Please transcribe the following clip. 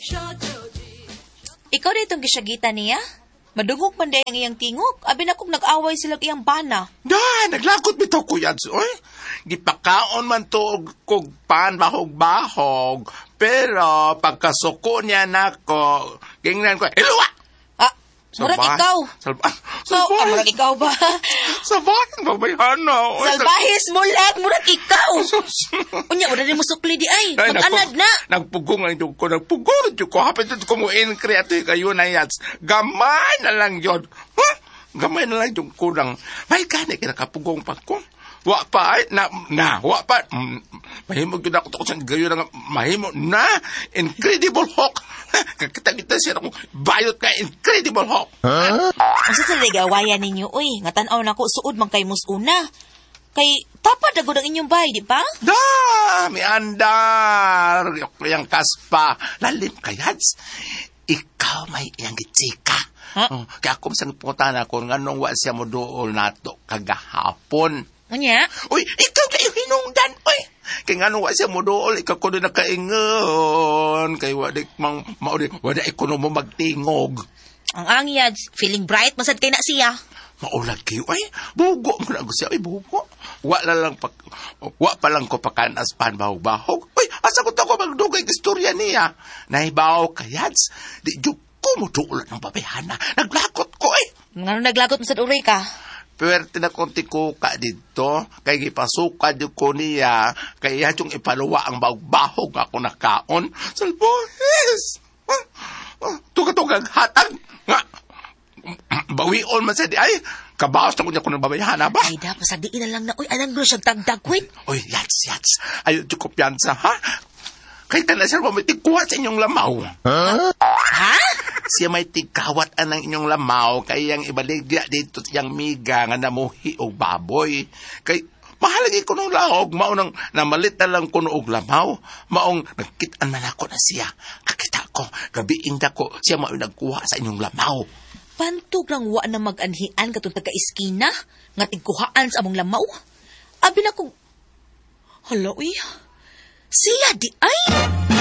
Ikaw na itong gisyagita niya? Madugog man day ang iyang tingog. Abi na kung nag-away sila iyang bana. Naglakot bitaw ko yan. Oy, gipakaon man to kog pan bahog-bahog. Pero pagkasuko niya nako, gingnan ko, Eluwa! Murag ikaw. Murag ikaw ba? Sabahan, babayhana. Salbahis mo lang, murag ikaw. Unya, wala rin mo sukli di ay. Mag-anad na. Nagpugong ang ko, nagpugong ko. Hapit ito kumuin kreato kayo na yats. Gamay na lang yun. Gamay na lang yung kulang. May gani, kinakapugong pa ko. Wa pa ay, wa pa. Mahimo yun ako sa gayo na mahimo na. Incredible Hulk. Kakita-kita siya akong bayot ka, Incredible Hulk. Ang sa awayan ninyo, uy, nga tanaw na ko, suod man kay musuna. Kay, tapad agod ang inyong bay, di ba? May andar. Yung kaspa. Lalim kayats. Ikaw may iyang gitsika. Kaya kung saan pumunta na ko, nga nung wa siya mo dool na to kagahapon. Unya? Uy, ikaw kayo hinungdan, uy. Kaya nga nung wa siya mo dool, ikaw ko doon nakaingon. Kaya wada ikono mo magtingog. Ang angyad, feeling bright, masad kay na siya. Maulag kayo, ay, bugo mo na siya, ay, bugo. Wa pa lang ko pakanas pan bahog-bahog. Uy, asa ko ta ko magdugay istorya niya. Naibaw kayats, di juk ko mo dool ng babehana. Naglakot ko, ay. Nga naglagot mo sa uray ka? Pwerte na konti ko ka dito, kay gipasukan yung ko niya, kaya yung ipaluwa ang bahog ako nakaon. Salbohes! Tugatugag hatag! Nga! Bawion man sa di ay, kabaos na ko niya kung nababayahana ba? Ay, dapat sa diin na lang na, uy, anong gulo siyang tagdagwin? Uy, yats. Ayaw yung kumpiyansa, ha? Kahit na siya may tigkuha sa inyong lamaw. Ha? Siya may tigkawat ang inyong lamaw, kaya yung ibaligya dito siyang miga nga namuhi o baboy. Kay mahalagi ko nung lahog, maunang namalit na lang ko noong lamaw. Maong nagkitaan man ako na siya. Kakita ko, gabiing da ko, siya nagkuha sa inyong lamaw. Pantog lang wa na mag-anhian katong taga-iskina, nga tigkuhaan sa among lamaw. Abi na kong, hala uy, siya di ay!